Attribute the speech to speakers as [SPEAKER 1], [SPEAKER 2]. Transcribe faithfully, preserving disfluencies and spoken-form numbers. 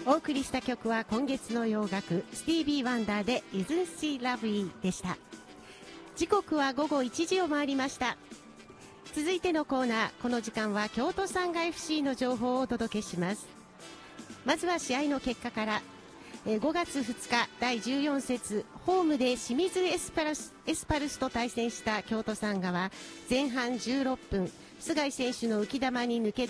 [SPEAKER 1] お送りした曲は今月の洋楽スティービー・ワンダーで Isn't She Lovely でした。時刻は午後いちじを回りました。続いてのコーナー、この時間は京都サンガ エフシー の情報をお届けします。まずは試合の結果から。ごがつふつかだいじゅうよん節ホームで清水エスパルス、エスパルスと対戦した京都サンガは前半じゅうろっぷん、須貝選手の浮き球に抜け出